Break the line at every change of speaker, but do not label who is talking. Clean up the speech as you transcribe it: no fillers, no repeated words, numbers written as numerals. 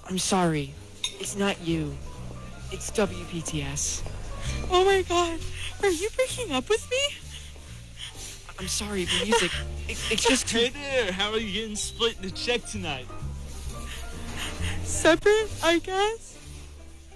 I'm sorry. It's not you. It's WPTS.
Oh my god. Are you breaking up with me?
I'm sorry, the music. It's just too...
Hey there, how are you getting split the check tonight?
Separate, I guess?